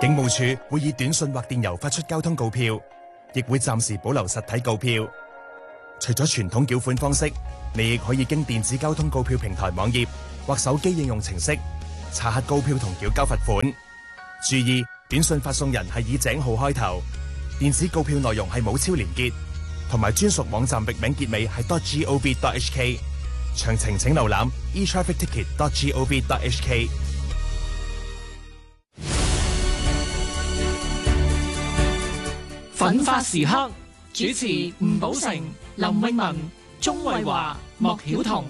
警務處會以短信或電郵發出交通告票，亦會暫時保留實體告票。除咗傳統繳款方式，你亦可以經電子交通告票平台網頁或手機應用程式查核告票同繳交罰款。注意，短信發送人係以井號開頭，電子告票內容係冇超連結，同埋專屬網站域名結尾係 .gov.hk。詳情請瀏覽 etrafficticket.gov.hk。 奮發時刻主持吳寶成、林詠雯、鍾慧華、莫曉彤。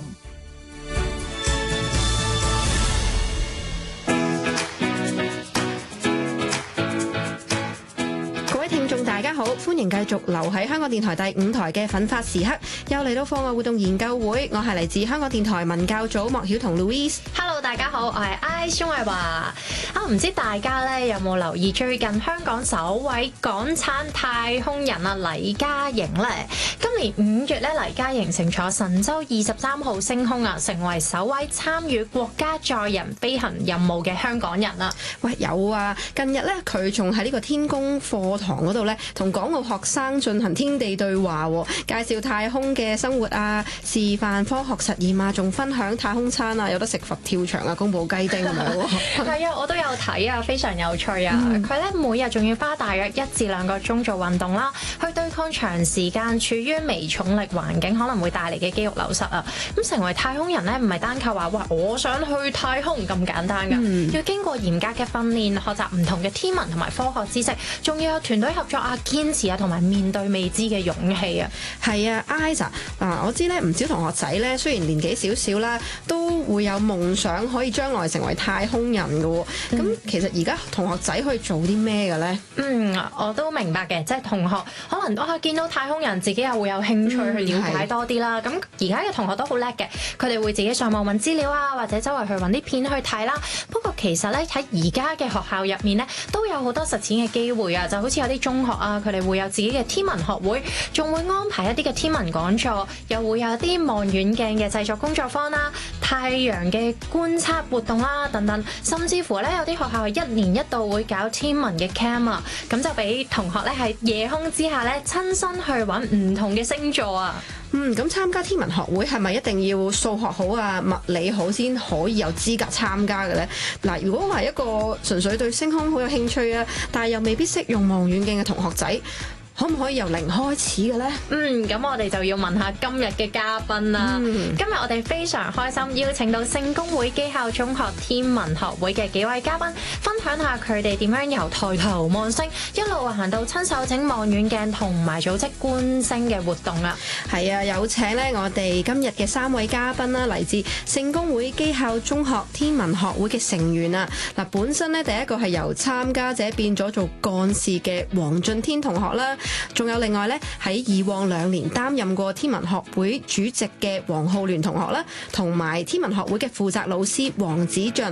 大家好，歡迎繼續留喺香港電台第5台嘅奮發時刻，又嚟到課外活動研究會，我係嚟自香港電台文教組莫曉彤 Louise。Hello， 大家好，我係 I 鍾慧華。唔知大家咧有冇留意最近香港首位港產太空人黎嘉瑩咧？今年5月咧，黎嘉瑩乘坐神舟23號升空啊，成為首位參與國家載人飛行任務嘅香港人啦。 喂，有啊，近日咧佢仲喺呢個天宮課堂嗰度咧，同港澳學生進行天地對話，介紹太空嘅生活啊，示範科學實驗啊，仲分享太空餐啊，有得食佛跳牆啊，宮保雞丁咁樣。 係啊，我都有睇啊，非常有趣啊！佢咧每日仲要花大約1至2個鐘做運動啦，去對抗長時間處於微重力環境可能會帶嚟嘅肌肉流失啊！咁成為太空人咧，唔係單靠話哇我想去太空咁簡單㗎，要經過嚴格嘅訓練，學習唔同嘅天文同埋科學知識，仲要有團隊合作啊、堅持啊，同埋面對未知嘅勇氣啊！ 係啊，Isa 嗱，我知咧唔少同學仔咧，雖然年紀少少啦，都會有夢想可以將來成為太空人㗎喎。咁其實而家同學仔可以做啲咩嘅咧？ 我都明白嘅，即係同學可能我見到太空人，自己又會有興趣去了解多啲啦。咁而家嘅同學都好叻嘅，佢哋會自己上網揾資料啊，或者周圍去揾啲片去睇啦。不過其實咧喺而家嘅學校入面咧，都有好多實踐嘅機會啊，就好似有啲中學啊，佢哋會有自己嘅天文學會，仲會安排一啲嘅天文講座，又會有啲望遠鏡嘅製作工作坊啦、太陽嘅觀測活動啦等等，甚至乎咧有啲學校係1年1度會搞天文嘅 camp 啊，咁就俾同學咧喺夜空之下咧親身去揾唔同嘅星座啊。 咁參加天文學會係咪一定要數學好啊、物理好先可以有資格參加嘅呢？嗱，如果話一個純粹對星空好有興趣啊，但係又未必識用望遠鏡嘅同學仔，可唔可以由零開始嘅呢？ 咁我哋就要問下今日嘅嘉賓啦。今日我哋非常開心邀請到聖公會基校中學天文學會嘅幾位嘉賓，分享下佢哋點樣由抬頭望星一路行到親手整望遠鏡同埋組織觀星嘅活動啊！ 係啊，有請呢我哋今日嘅3位嘉賓啦，嚟自聖公會基校中學天文學會嘅成員啊。嗱，本身呢第一個係由參加者變咗做幹事嘅黃俊天同學啦。仲有另外咧喺以往2年擔任過天文學會主席嘅黃浩聯同學啦，同埋天文學會嘅負責老師黃子俊。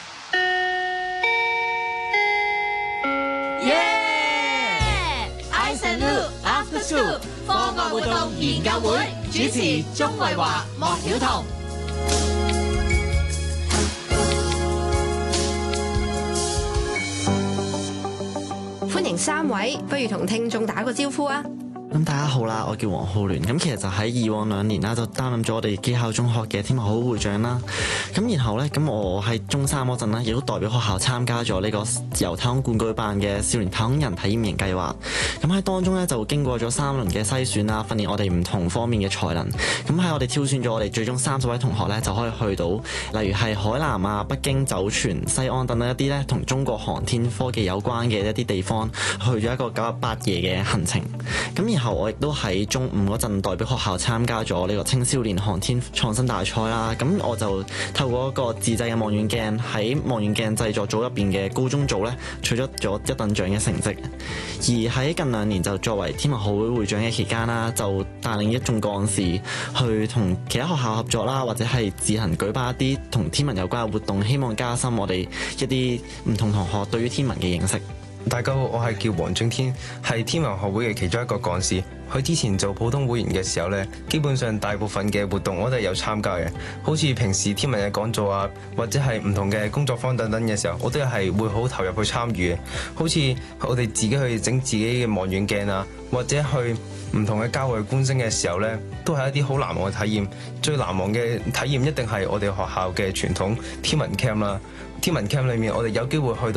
I and Lu After School 課外活動研究會，主持鍾慧華、莫曉彤。 歡迎3位，不如同聽眾打個招呼啊！ 咁大家好啦，我叫黃浩聯。咁其實就喺以往2年啦，就擔任咗我哋基校中學嘅天文學會會長啦。咁然後咧，咁我喺中3嗰陣咧，亦都代表學校參加咗呢個由太空館舉辦嘅少年太空人體驗營計劃。咁喺當中咧，就經過咗3輪嘅篩選啦，訓練我哋唔同方面嘅才能。咁喺我哋挑選咗我哋最終30位同學咧，就可以去到例如係海南啊、北京、酒泉、西安等等一啲咧同中國航天科技有關嘅一啲地方，去咗一個9日8夜嘅行程。咁然後我亦都喺中5嗰陣代表學校參加咗呢個青少年航天創新大賽啦。咁我就透過一個自製嘅望遠鏡，喺望遠鏡製作組入邊嘅高中組咧，取得咗1等獎嘅成績。而喺近2年就作為天文學會會長嘅期間啦，就帶領一眾幹事去同其他學校合作啦，或者係自行舉辦一啲同天文有關嘅活動，希望加深我哋一啲唔同同學對於天文嘅認識。 大家好，我係叫黃俊天，係天文學會嘅其中一個幹事。佢之前做普通會員嘅時候呢，基本上大部分嘅活動我都係有參加嘅，好似平時天文嘅講座啊，或者係唔同嘅工作坊等等嘅時候，我都係會好投入去參與嘅。好似我哋自己去整自己嘅望遠鏡啊，或者去唔同嘅郊外觀星嘅時候呢，都係一啲好難忘嘅體驗。最難忘嘅體驗一定係我哋學校嘅傳統天文 camp 啦。天文 camp 裏面，我哋有機會去到